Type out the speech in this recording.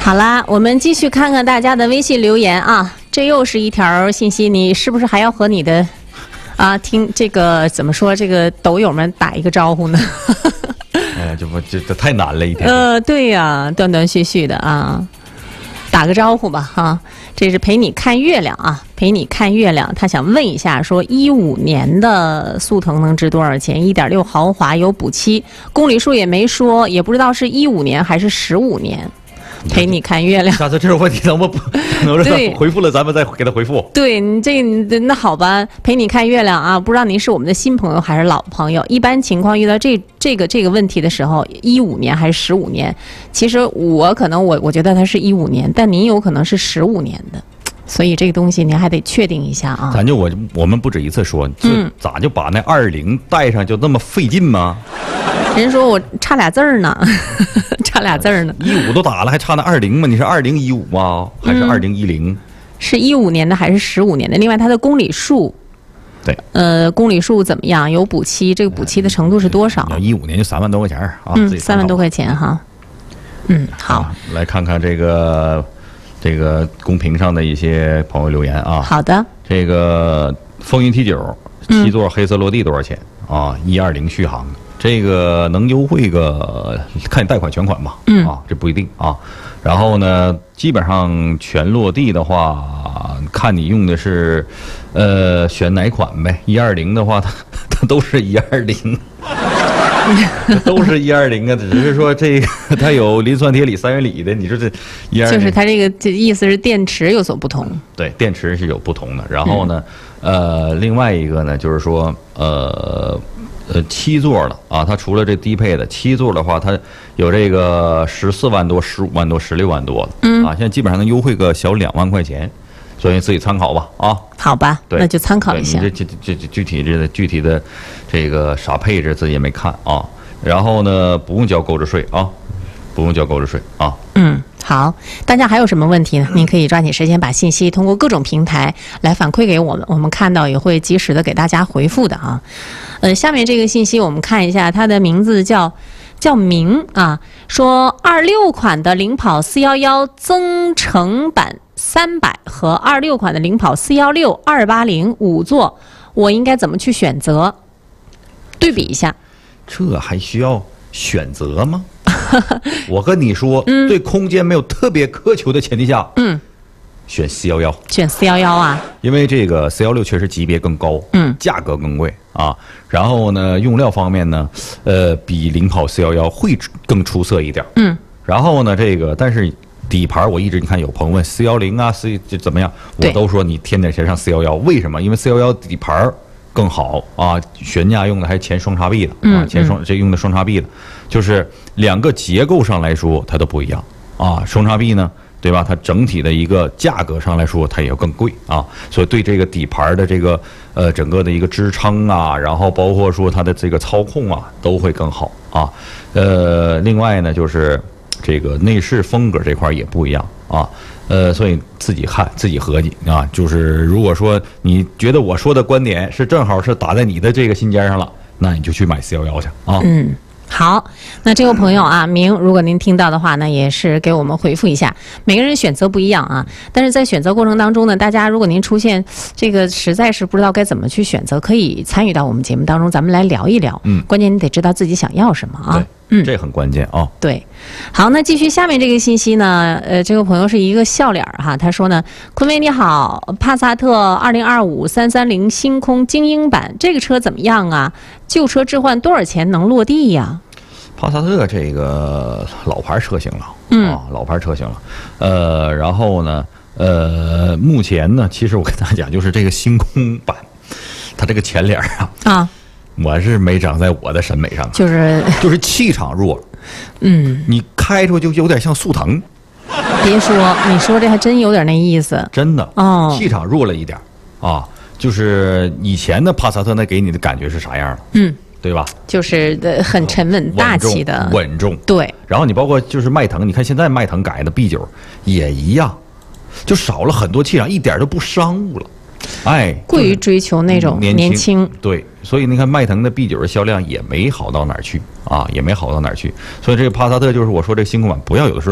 好啦，我们继续看看大家的微信留言啊，这又是一条信息，你是不是还要和你的听这个怎么说这个抖友们打一个招呼呢？ 哎呀，这太难了一天。 对呀，断断续续的啊，打个招呼吧哈。这是陪你看月亮啊，陪你看月亮。他想问一下，说15年的速腾能值多少钱？1.6豪华有补漆，公里数也没说，也不知道是15年还是15年。陪你看月亮。 下次这种问题能不能回复了，咱们再给他回复。 对你那好吧，陪你看月亮啊，不知道您是我们的新朋友还是老朋友。一般情况遇到这个问题的时候，15年还是15年？其实我可能我觉得它是15年，但您有可能是15年的。所以这个东西您还得确定一下啊。 咱就我们不止一次说，咋就把那20带上就那么费劲吗？ 人说我差俩字儿呢，差俩字儿呢。 15都打了，还差那20吗？你是2015吗？还是2010？ 是15年的还是15年的？另外它的公里数， 对， 公里数怎么样？有补漆，这个补漆的程度是多少 ？15年就3万多块钱啊 ，3万多块钱哈。好， 来看看这个公屏上的一些朋友留言啊。 好的，这个风云 T9 7座黑色落地多少钱啊？120续航。这个能优惠个，看你贷款全款吧，这不一定啊。然后呢，基本上全落地的话，看你用的是，选哪款呗。120的话，它都是120，都是120啊，只是说这个它有磷酸铁锂3元锂的，你说这120， 就是它这意思是电池有所不同。 对，电池是有不同的。然后呢，另外一个呢，就是说7座的啊，它除了这低配的7座的话，它有这个14万多、15万多、16万多的，现在基本上能优惠个小2万块钱，所以自己参考吧啊。 好吧，那就参考一下。 你这具体的这个啥配置自己也没看啊。然后呢，不用交购置税啊，不用交购置税啊。 好，大家还有什么问题呢？您可以抓紧时间把信息通过各种平台来反馈给我们，我们看到也会及时的给大家回复的啊。下面这个信息我们看一下，它的名字叫明啊，说26款的领跑411增程版300和26款的领跑416 280 5座，我应该怎么去选择？对比一下。 这还需要选择吗？我跟你说，对空间没有特别苛求的前提下，选411， 选411啊， 因为这个416确实级别更高，价格更贵啊。然后呢，用料方面呢，比领跑411会更出色一点，然后呢，但是底盘我一直你看有朋友问410啊这怎么样，我都说你天天先上411，为什么？因为411底盘更好啊，悬架用的还是前双叉臂的啊，这用的双叉臂的，就是2个结构上来说它都不一样啊。双叉臂呢，对吧？它整体的一个价格上来说它也要更贵啊，所以对这个底盘的这个整个的一个支撑啊，然后包括说它的这个操控啊都会更好啊。另外呢就是这个内饰风格这块也不一样啊。所以自己看自己合计啊，就是如果说你觉得我说的观点是正好是打在你的这个心尖上了，那你就去买411去啊。 好，那这位朋友啊，明，如果您听到的话呢，也是给我们回复一下。每个人选择不一样啊，但是在选择过程当中呢，大家如果您出现这个实在是不知道该怎么去选择，可以参与到我们节目当中，咱们来聊一聊。关键你得知道自己想要什么啊。 这很关键啊。 对，好，那继续下面这个信息呢，这位朋友是一个笑脸哈，他说呢，坤威你好，帕萨特2025 330星空精英版这个车怎么样啊？旧车置换多少钱能落地呀？ 帕萨特这个老牌车型了，老牌车型了，然后呢，目前呢，其实我跟大家讲，就是这个星空版，它这个前脸啊，我是没长在我的审美上， 就是气场弱，你开出就有点像速腾。 别说，你说这还真有点那意思， 真的气场弱了一点啊，就是以前的帕萨特那给你的感觉是啥样的？对吧？就是很沉稳大气的稳重。 对。 然后你包括就是迈腾，你看现在迈腾改的 B9也一样，就少了很多气场，一点都不商务了。过于追求那种年轻。 对，所以你看迈腾的 B9的销量也没好到哪儿去啊，也没好到哪儿去。所以这个帕萨特就是我说这个星空版不要有的时候